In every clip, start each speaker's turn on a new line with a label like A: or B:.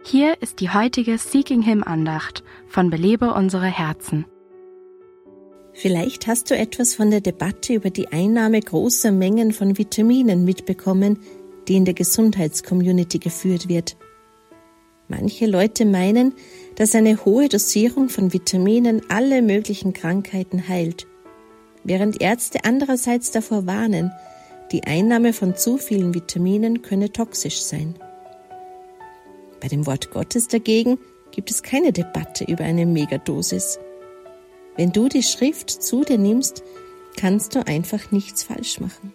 A: Hier ist die heutige Seeking Him Andacht von Belebe unsere Herzen.
B: Vielleicht hast du etwas von der Debatte über die Einnahme großer Mengen von Vitaminen mitbekommen, die in der Gesundheitscommunity geführt wird. Manche Leute meinen, dass eine hohe Dosierung von Vitaminen alle möglichen Krankheiten heilt, während Ärzte andererseits davor warnen, die Einnahme von zu vielen Vitaminen könne toxisch sein. Bei dem Wort Gottes dagegen gibt es keine Debatte über eine Megadosis. Wenn du die Schrift zu dir nimmst, kannst du einfach nichts falsch machen.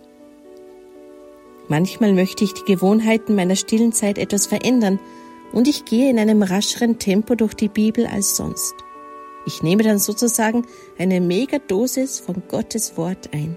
B: Manchmal möchte ich die Gewohnheiten meiner stillen Zeit etwas verändern und ich gehe in einem rascheren Tempo durch die Bibel als sonst. Ich nehme dann sozusagen eine Megadosis von Gottes Wort ein.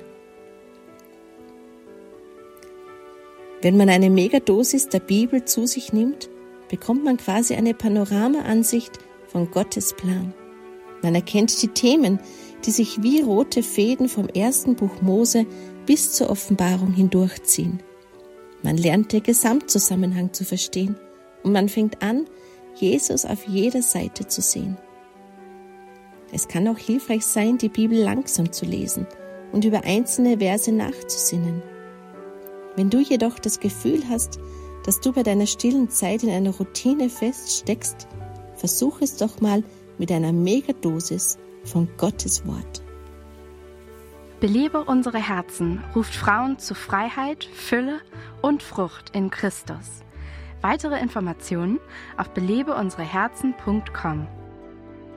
B: Wenn man eine Megadosis der Bibel zu sich nimmt, bekommt man quasi eine Panoramaansicht von Gottes Plan. Man erkennt die Themen, die sich wie rote Fäden vom ersten Buch Mose bis zur Offenbarung hindurchziehen. Man lernt den Gesamtzusammenhang zu verstehen und man fängt an, Jesus auf jeder Seite zu sehen. Es kann auch hilfreich sein, die Bibel langsam zu lesen und über einzelne Verse nachzusinnen. Wenn du jedoch das Gefühl hast, dass du bei deiner stillen Zeit in einer Routine feststeckst, versuch es doch mal mit einer Megadosis von Gottes Wort.
A: Belebe unsere Herzen ruft Frauen zu Freiheit, Fülle und Frucht in Christus. Weitere Informationen auf belebeunsereherzen.com.